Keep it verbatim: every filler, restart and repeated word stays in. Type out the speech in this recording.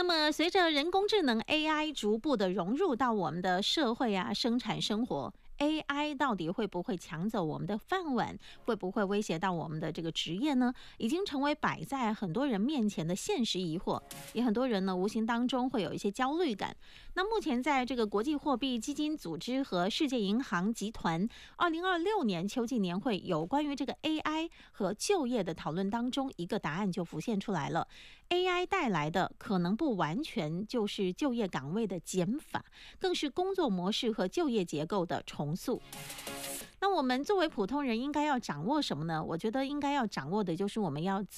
么随着人工智能 A I 逐步的融入到我们的社会啊、生产生活， A I 到底会不会抢走我们的饭碗，会不会威胁到我们的这个职业呢？已经成为摆在很多人面前的现实疑惑，也很多人呢无形当中会有一些焦虑感。那目前在这个国际货币基金组织和世界银行集团二零二六年秋季年会有关于这个 A I 和就业的讨论当中，一个答案就浮现出来了。 A I 带来的可能不完全就是就业岗位的减法，更是工作模式和就业结构的重塑。那我们作为普通人应该要掌握什么呢？我觉得应该要掌握的就是我们要